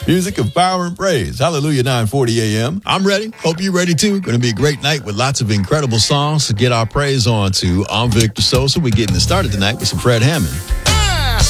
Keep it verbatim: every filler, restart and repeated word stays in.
Music of power and praise. Hallelujah, nine forty a.m. I'm ready. Hope you're ready too. Going to be a great night with lots of incredible songs to get our praise on to. I'm Victor Sosa. We're getting it started tonight with some Fred Hammond.